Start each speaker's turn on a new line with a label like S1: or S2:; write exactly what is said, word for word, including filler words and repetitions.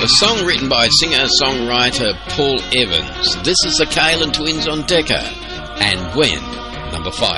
S1: A song written by singer-songwriter Paul Evans. This is the Kalen Twins on Decca. And When, number five.